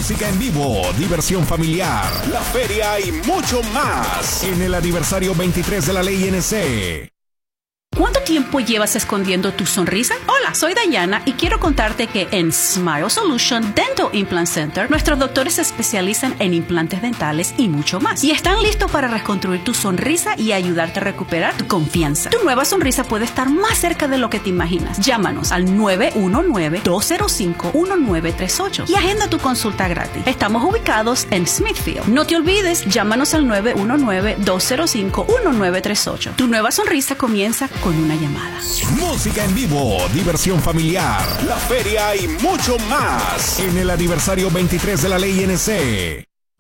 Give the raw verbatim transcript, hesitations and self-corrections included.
música en vivo, diversión familiar, la feria y mucho más en el aniversario veintitrés de la ley N C. ¿Cuánto tiempo llevas escondiendo tu sonrisa? Hola, soy Dayana y quiero contarte que en Smile Solution Dental Implant Center nuestros doctores se especializan en implantes dentales y mucho más. Y están listos para reconstruir tu sonrisa y ayudarte a recuperar tu confianza. Tu nueva sonrisa puede estar más cerca de lo que te imaginas. Llámanos al nueve uno nueve, dos cero cinco, uno nueve tres ocho y agenda tu consulta gratis. Estamos ubicados en Smithfield. No te olvides, llámanos al nueve uno nueve, dos cero cinco, uno nueve tres ocho. Tu nueva sonrisa comienza con una llamada. Música en vivo, diversión familiar, la feria y mucho más en el aniversario veintitrés de la ley N C.